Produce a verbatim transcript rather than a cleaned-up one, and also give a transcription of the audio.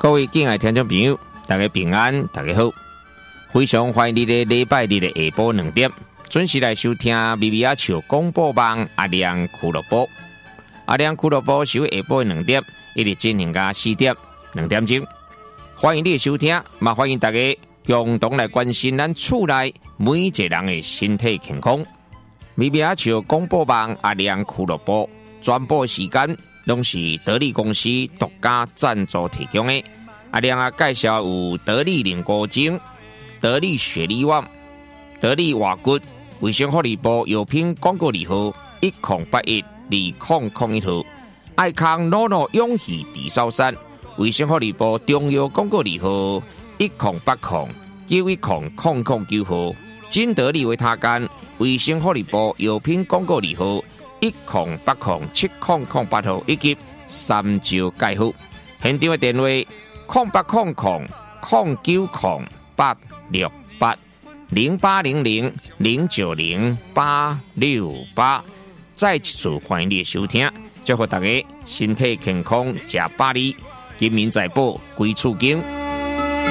各位敬爱听众朋友，大家平安，大家好！非常欢迎你在礼拜日的下晡两点准时来收听咪咪仔笑广播网阿亮俱乐部。阿亮俱乐部是下晡两点一直进行到四点两点钟，欢迎你的收听，嘛欢迎大家共同来关心咱厝内每一个人的身体健康。咪咪仔笑广播网阿亮俱乐部转播时间拢是得力公司独家赞助提供的。阿亮啊，介绍有得力凝固精、得力雪力旺、得力瓦骨、卫生福利部药品广告字号一零八一二零零一号，爱康诺诺永续地烧山，卫生福利部中药广告字号一零八零九一零零零九号，金得力维他干，卫生福利部药品广告字号一零八零七零零八号，以及三招介护。现场的电话零八零零零九零八六八零八零零零九零八六八。再一次欢迎你的收听，祝福大家身体健康，吃百里，金民财宝归厝经。